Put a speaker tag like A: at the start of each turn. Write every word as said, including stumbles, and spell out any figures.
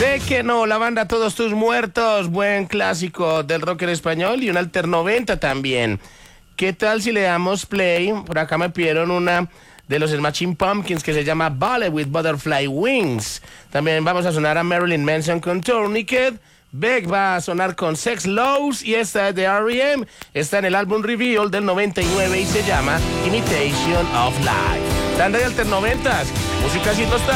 A: Sé que no, la banda Todos Tus Muertos, buen clásico del rock en español y un alter noventa también. ¿Qué tal si le damos play? Por acá me pidieron una de los Smashing Pumpkins que se llama Ballet with Butterfly Wings. También vamos a sonar a Marilyn Manson con Tourniquet. Beck va a sonar con Sex Lows y esta es de R E M. Está en el álbum Reveal del noventa y nueve y se llama Imitation of Life. Tanda de alter noventas, música sin nostalgia.